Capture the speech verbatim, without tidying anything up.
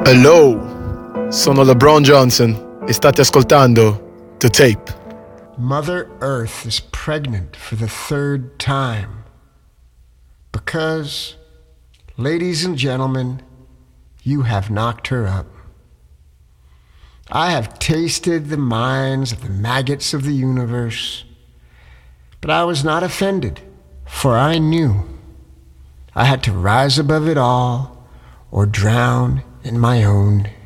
Hello, sono LeBron Johnson e state ascoltando The Tape. Mother Earth is pregnant for the third time. Because, ladies and gentlemen, you have knocked her up. I have tasted the minds of the maggots of the universe, but I was not offended, for I knew I had to rise above it all or drown in my own